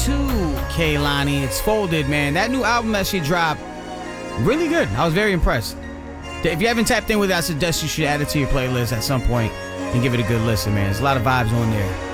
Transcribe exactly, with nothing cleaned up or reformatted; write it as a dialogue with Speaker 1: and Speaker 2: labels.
Speaker 1: too, Kehlani. It's Folded, man. That new album that she dropped, really good. I was very impressed. If you haven't tapped in with it, I suggest you should add it to your playlist at some point and give it a good listen, man. There's a lot of vibes on there.